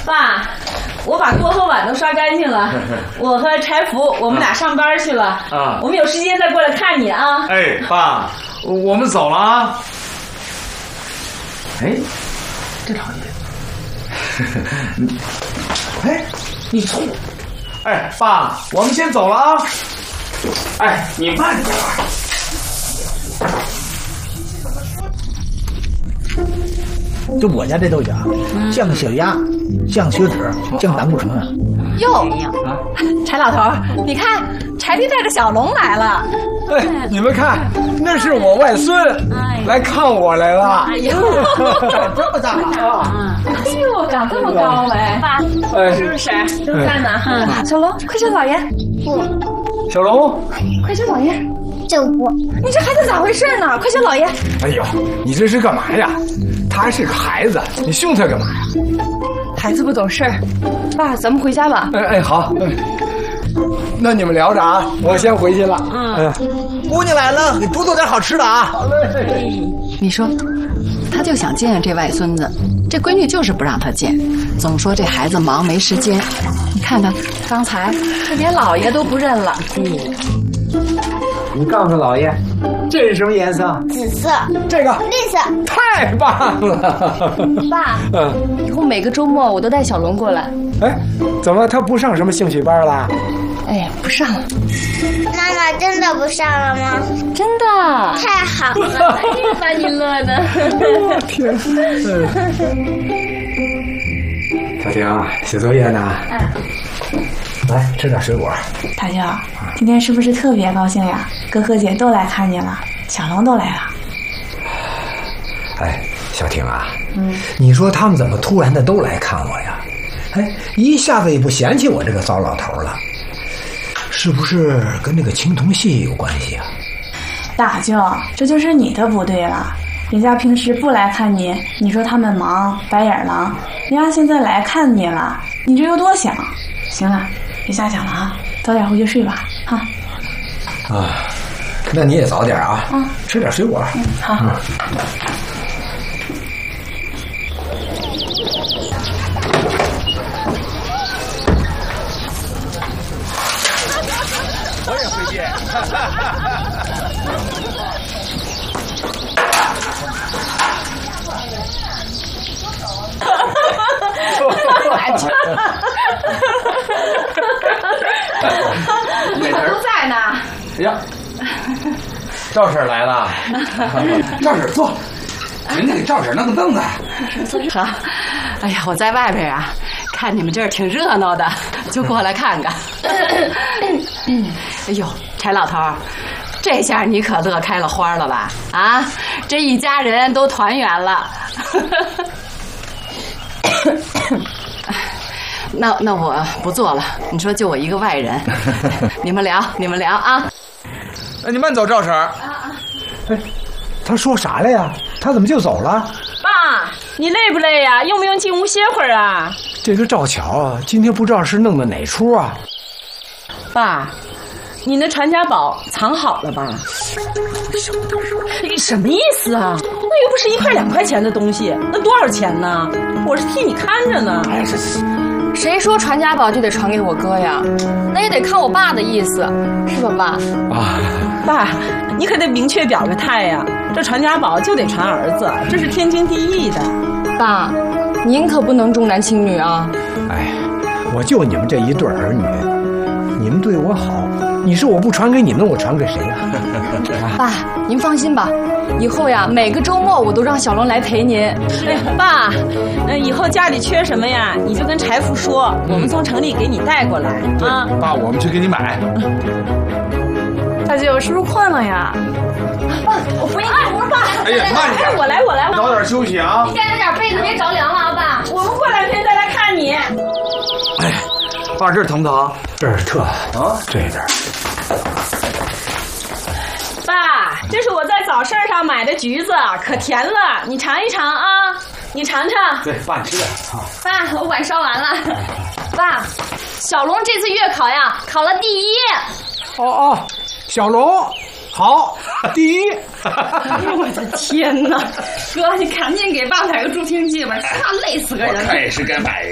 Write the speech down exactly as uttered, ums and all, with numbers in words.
爸，我把锅和碗都刷干净了。我和柴福，我们俩上班去了。啊，我们有时间再过来看你啊。 哎，爸，我们走了啊。哎，这老爷，哎，你错。哎，爸，我们先走了啊。哎，你慢点。 就我家这豆角，降血压、降血脂、降胆固醇。 哟，柴老头，你看，柴弟带着小龙来了。 哎，你们看，那是我外孙来看我来了。 哎呦， 长这么大了啊！ 哎呦，长这么高哎！爸，这是谁？正在呢。 小龙，快叫老爷。 小龙， 快叫老爷。 这我， 你这孩子咋回事呢？快叫老爷！ 哎呦，你这是干嘛呀？他还是个孩子，你凶他干嘛呀？ 孩子不懂事儿。爸，咱们回家吧。 哎哎，好。嗯，那你们聊着啊，我先回去了。嗯， 姑娘来了，给多做点好吃的啊。 好嘞。 你说，他就想见见这外孙子，这闺女就是不让他见，总说这孩子忙没时间。你看他刚才，这连老爷都不认了。 嗯。你告诉老爷，这是什么颜色？ 紫色。 这个绿色。 太棒了！ 爸，嗯，以后每个周末我都带小龙过来。 哎，怎么他不上什么兴趣班了？ 哎，不上了。 妈妈真的不上了吗？ 真的。 太好了！ 哎呀，把你乐的。 天。小婷，写作业呢？ 嗯。 来吃点水果。 大舅，今天是不是特别高兴呀？哥哥姐都来看你了，小龙都来了。 哎，小婷啊，嗯，你说他们怎么突然的都来看我呀？哎，一下子也不嫌弃我这个糟老头了，是不是跟那个青铜戏有关系啊？ 大舅，这就是你的不对了。人家平时不来看你，你说他们忙白眼狼，人家现在来看你了，你这有多想？行了，别瞎讲了啊，早点回去睡吧，哈。 啊，那你也早点啊，嗯，吃点水果。 嗯，好。嗯， 我也会见。 都在呢。 哎呀，赵婶来了。赵婶坐，您给赵婶弄个凳子。 好。哎呀，我在外边啊，看你们这儿挺热闹的，就过来看看。哎呦，柴老头，这下你可乐开了花了吧？啊，这一家人都团圆了。那那我不做了，你说就我一个外人，你们聊你们聊啊。 那你慢走，赵婶。啊啊！哎，他说啥了呀？他怎么就走了？ 爸，你累不累呀？用不用进屋歇会儿啊？ 这个赵乔啊，今天不知道是弄的哪出啊。 爸，你那传家宝藏好了吧？什么意思啊？那又不是一块两块钱的东西，那多少钱呢？我是替你看着呢。 哎，这是。谁说传家宝就得传给我哥呀？那也得看我爸的意思，是吧，爸？ 啊， 爸，你可得明确表个态呀！这传家宝就得传儿子，这是天经地义的。 爸，您可不能重男轻女啊！ 哎，我就你们这一对儿女，你们对我好，你说我不传给你们，我传给谁呀？ 爸，您放心吧。以后呀，每个周末我都让小龙来陪您。 哎，爸，那以后家里缺什么呀，你就跟柴福说，我们从城里给你带过来啊。 爸，我们去给你买。 大舅是不是困了呀？ 爸，我扶你进屋，爸。 哎呀，慢点， 我来，我来， 早点休息啊。 你垫着点被子，别着凉了啊，爸。 我们过两天再来看你。 哎，爸，这儿疼不疼？ 这儿特啊，这边。 爸，这是我在早市上买的橘子，可甜了，你尝一尝啊！你尝尝。 对，爸，你吃点啊。 爸，我碗烧完了。爸，小龙这次月考呀，考了第一。 哦哦，小龙，好，第一。 哎呦我的天哪！哥，你赶紧给爸买个助听器吧，差累死个人了。 我看也是该买一个。